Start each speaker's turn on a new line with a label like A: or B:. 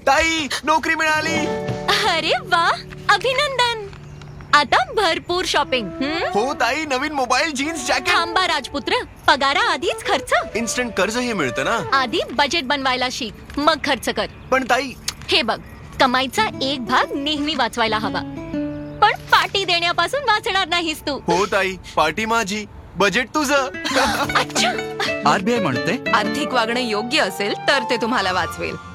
A: ताई, नोकरी मिळाली.
B: अरे वा, अभिनंदन. आता भरपूर शॉपिंग.
A: हो ताई, नवीन मोबाईल, जीन्स, जॅकेट.
B: थांबा राजपुत्र, पगारा आधीच खर्च.
A: इन्स्टंट कर्जही मिळतं ना.
B: आधी बजेट बनवायला शिक, मग खर्च कर.
A: पण ताई,
B: हे बघ, कमाईचा एक भाग नेहमी वाचवायला हवा, पण पार्टी देण्यापासून वाचणार नाहीस तू.
A: हो ताई, पार्टी माझी, बजेट तुझं.
B: अच्छा.
C: आरबीआय म्हणते
D: आर्थिक वागणं योग्य असेल तर ते तुम्हाला वाचवेल.